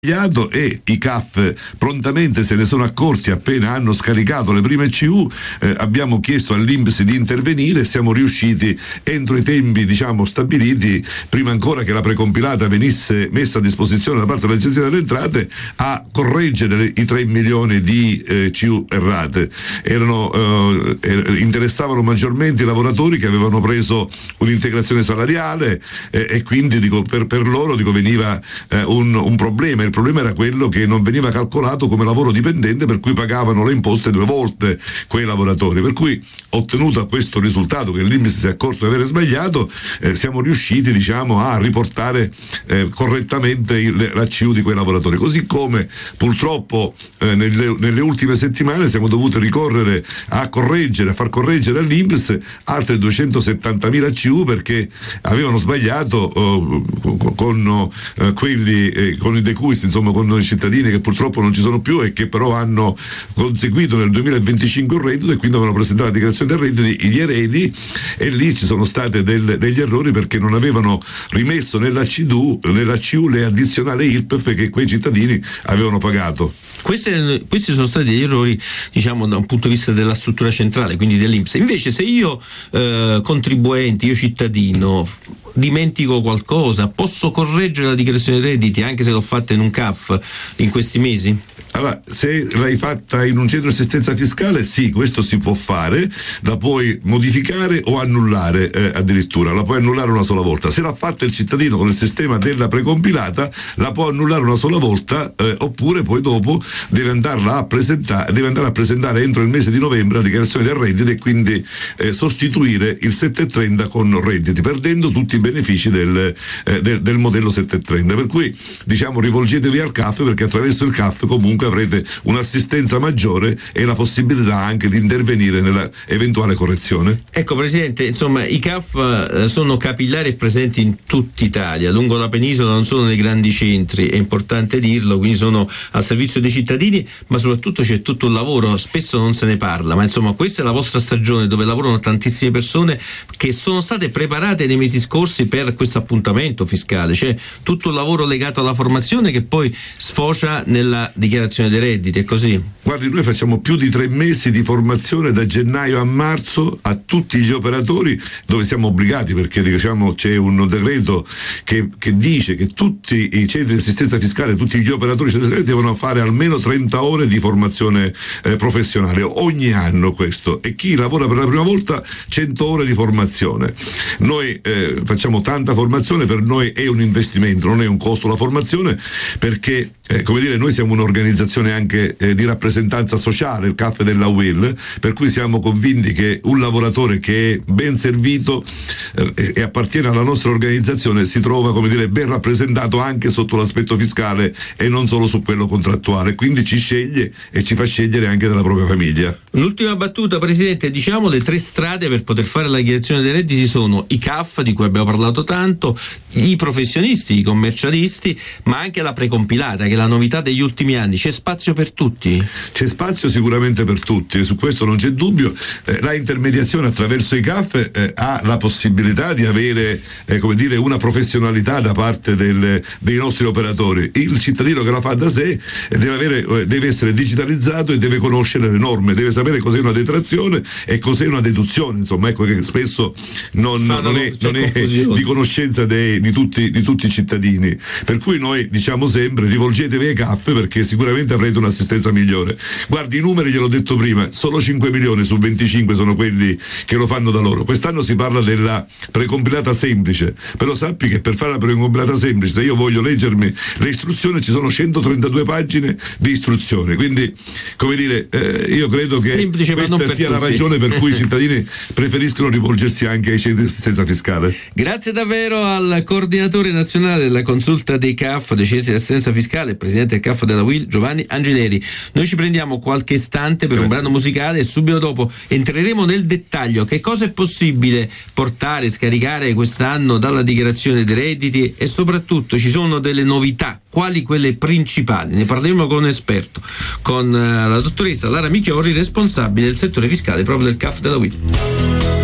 e i CAF prontamente se ne sono accorti appena hanno scaricato le prime CU. Abbiamo chiesto all'INPS di intervenire, siamo riusciti entro i tempi stabiliti, prima ancora che la precompilata venisse messa a disposizione da parte dell'Agenzia delle Entrate, a correggere i 3 milioni di CU errate. Interessavano maggiormente i lavoratori che avevano preso un'integrazione salariale e quindi per loro veniva un problema. Il problema era quello che non veniva calcolato come lavoro dipendente, per cui pagavano le imposte 2 volte quei lavoratori, per cui ottenuto questo risultato che l'INPS si è accorto di avere sbagliato, siamo riusciti a riportare correttamente la CU di quei lavoratori, così come purtroppo nelle ultime settimane siamo dovuti ricorrere a far correggere all'INPS altre 270.000 CU perché avevano sbagliato con i decuisti, con i cittadini che purtroppo non ci sono più e che però hanno conseguito nel 2025 un reddito e quindi avevano presentato la dichiarazione dei redditi, gli eredi, e lì ci sono stati degli errori perché non avevano rimesso nella CU le addizionali IRPEF che quei cittadini avevano pagato. Questi sono stati degli errori da un punto di vista della struttura centrale, quindi dell'INPS. Invece se io contribuente, io cittadino, dimentico qualcosa, posso correggere la dichiarazione dei redditi anche se l'ho fatta in un CAF in questi mesi? Allora, se l'hai fatta in un centro di assistenza fiscale, sì, questo si può fare, la puoi modificare o annullare, addirittura la puoi annullare una sola volta. Se l'ha fatta il cittadino con il sistema della precompilata, la può annullare una sola volta, oppure poi dopo deve andare a presentare entro il mese di novembre la dichiarazione del reddito e quindi sostituire il 730 con redditi, perdendo tutti i benefici del modello 730. Per cui rivolgetevi al CAF, perché attraverso il CAF comunque avrete un'assistenza maggiore e la possibilità anche di intervenire nella eventuale correzione. Ecco Presidente, i CAF sono capillari e presenti in tutta Italia, lungo la penisola, non solo nei grandi centri, è importante dirlo, quindi sono al servizio dei cittadini, ma soprattutto c'è tutto il lavoro, spesso non se ne parla, ma questa è la vostra stagione dove lavorano tantissime persone che sono state preparate nei mesi scorsi per questo appuntamento fiscale. C'è tutto il lavoro legato alla formazione che poi sfocia nella dichiarazione dei redditi, è così? Guardi, noi facciamo più di 3 mesi di formazione da gennaio a marzo a tutti gli operatori, dove siamo obbligati, perché c'è un decreto che dice che tutti i centri di assistenza fiscale, tutti gli operatori devono fare almeno 30 ore di formazione professionale ogni anno, questo, e chi lavora per la prima volta 100 ore di formazione. Noi facciamo tanta formazione, per noi è un investimento, non è un costo la formazione, perché noi siamo un'organizzazione anche di rappresentanza sociale, il CAF della UIL, per cui siamo convinti che un lavoratore che è ben servito e appartiene alla nostra organizzazione si trova ben rappresentato anche sotto l'aspetto fiscale e non solo su quello contrattuale, quindi ci sceglie e ci fa scegliere anche della propria famiglia. L'ultima battuta, Presidente, le 3 strade per poter fare la dichiarazione dei redditi sono i CAF, di cui abbiamo parlato tanto, i professionisti, i commercialisti, ma anche la precompilata, che è la novità degli ultimi anni. C'è spazio per tutti? C'è spazio sicuramente per tutti, su questo non c'è dubbio. La intermediazione attraverso i CAF ha la possibilità di avere una professionalità da parte dei nostri operatori. Il cittadino che la fa da sé deve essere digitalizzato e deve conoscere le norme, deve sapere cos'è una detrazione e cos'è una deduzione, che spesso non è di conoscenza di tutti i cittadini, per cui noi diciamo sempre: rivolgetevi ai CAF perché sicuramente avrete un'assistenza migliore. Guardi, i numeri gliel'ho detto prima, solo 5 milioni su 25 sono quelli che lo fanno da loro. Quest'anno si parla della precompilata semplice, però sappi che per fare la precompilata semplice, se io voglio leggermi le istruzioni, ci sono 132 pagine di istruzioni, quindi io credo che semplice, questa sia la ragione per cui i cittadini preferiscono rivolgersi anche ai centri di assistenza fiscale. Grazie davvero al coordinatore nazionale della consulta dei CAF, dei centri di assistenza fiscale, presidente del CAF della UIL, Giovanni Angeleri. Noi ci prendiamo qualche istante per un brano musicale e subito dopo entreremo nel dettaglio. Che cosa è possibile portare, scaricare quest'anno dalla dichiarazione dei redditi, e soprattutto ci sono delle novità, quali quelle principali? Ne parleremo con un esperto, con la dottoressa Lara Michiori, responsabile del settore fiscale proprio del CAF della UIL.